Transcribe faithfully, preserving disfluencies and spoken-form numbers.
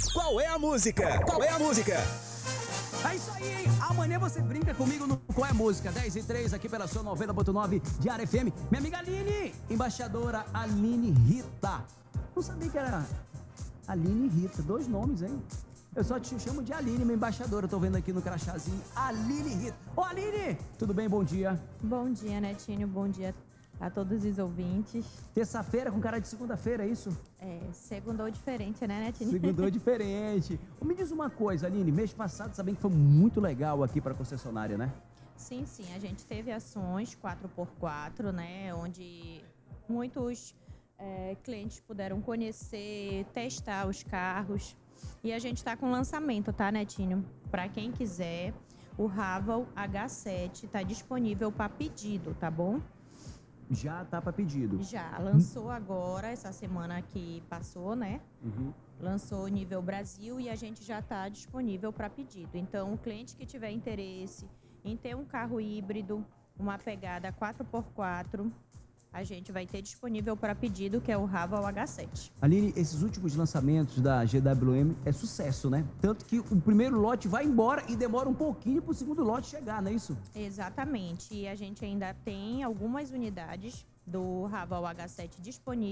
Qual é a música? Qual é a música? É isso aí, hein? Amanhã você brinca comigo no Qual é a Música? dez e três aqui pela sua noventa ponto nove Diário F M. Minha amiga Aline, embaixadora Aline Rita. Não sabia que era Aline Rita, dois nomes, hein? Eu só te chamo de Aline, minha embaixadora. Eu tô vendo aqui no crachazinho, Aline Rita. Ô Aline, tudo bem? Bom dia. Bom dia, Netinho. Bom dia a todos os ouvintes. Terça-feira com cara de segunda-feira, é isso? É, segundou diferente, né, Netinho? Segundou diferente. Me diz uma coisa, Aline, mês passado, sabem que foi muito legal aqui para a concessionária, né? Sim, sim. A gente teve ações quatro por quatro, né, onde muitos é, clientes puderam conhecer, testar os carros. E a gente está com lançamento, tá, Netinho? Para quem quiser, o Raval H sete está disponível para pedido, tá bom? Já tá para pedido. Já, lançou agora, essa semana que passou, né? Uhum. Lançou o nível Brasil e a gente já está disponível para pedido. Então, o cliente que tiver interesse em ter um carro híbrido, uma pegada quatro por quatro, a gente vai ter disponível para pedido, que é o Raval H sete. Aline, esses últimos lançamentos da G W M é sucesso, né? Tanto que o primeiro lote vai embora e demora um pouquinho para o segundo lote chegar, não é isso? Exatamente. E a gente ainda tem algumas unidades do Raval H sete disponível.